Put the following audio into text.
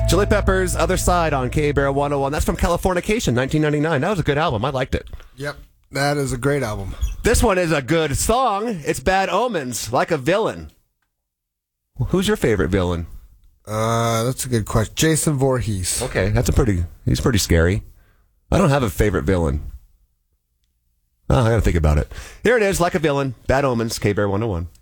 Chili Peppers, Other Side on K-Bear 101. That's from Californication, 1999. That was a good album. I liked it. Yep, that is a great album. This one is a good song. It's Bad Omens, Like a Villain. Who's your favorite villain? That's a good question. Jason Voorhees. Okay, he's pretty scary. I don't have a favorite villain. Oh, I gotta think about it. Here it is, Like a Villain, Bad Omens, K-Bear 101.